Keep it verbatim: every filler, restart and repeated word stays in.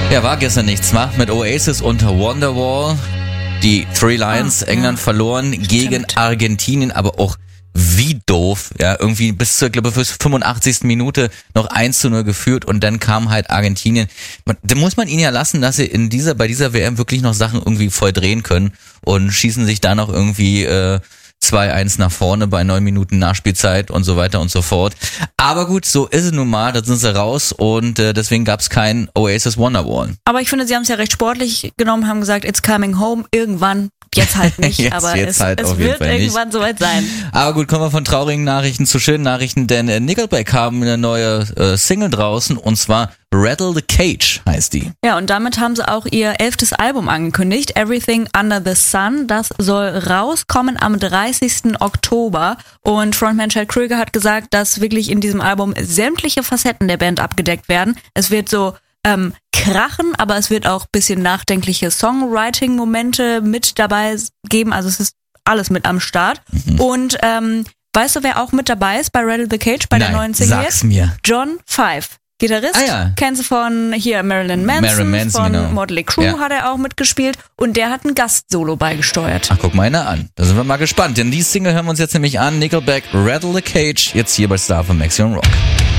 Ja, war gestern nichts, wa? Mit Oasis und Wonderwall. Die Three Lions, oh, England ja. verloren Stimmt. gegen Argentinien, aber auch wie doof. Ja, irgendwie bis zur, glaube ich, bis fünfundachtzigsten Minute noch eins zu null geführt und dann kam halt Argentinien. Da muss man ihnen ja lassen, dass sie in dieser, bei dieser W M wirklich noch Sachen irgendwie voll drehen können und schießen sich da noch irgendwie äh, zwei eins nach vorne bei neun Minuten Nachspielzeit und so weiter und so fort. Aber gut, so ist es nun mal, da sind sie raus und äh, deswegen gab es kein Oasis Wonderwall. Aber ich finde, sie haben es ja recht sportlich genommen, haben gesagt, it's coming home, irgendwann. Jetzt halt nicht, jetzt, aber jetzt es, halt es auf jeden wird Fall irgendwann nicht. soweit sein. Aber gut, kommen wir von traurigen Nachrichten zu schönen Nachrichten, denn äh, Nickelback haben eine neue äh, Single draußen und zwar Rattle the Cage heißt die. Ja, und damit haben sie auch ihr elftes Album angekündigt, Everything Under the Sun. Das soll rauskommen am dreißigsten Oktober und Frontman Chad Kroeger hat gesagt, dass wirklich in diesem Album sämtliche Facetten der Band abgedeckt werden. Es wird so ähm, krachen, aber es wird auch ein bisschen nachdenkliche Songwriting-Momente mit dabei geben. Also es ist alles mit am Start. Mhm. Und ähm, weißt du, wer auch mit dabei ist bei Rattle the Cage, bei Nein, der neuen Single? Sag's mir. John Five. Gitarrist, ah, ja. kennst du von hier Marilyn Manson, Marilyn Manson von genau. Motley Crue ja. hat er auch mitgespielt und der hat ein Gastsolo beigesteuert. Ach, guck mal einer an. Da sind wir mal gespannt, denn die Single hören wir uns jetzt nämlich an. Nickelback, Rattle the Cage, jetzt hier bei Star von Maximum Rock.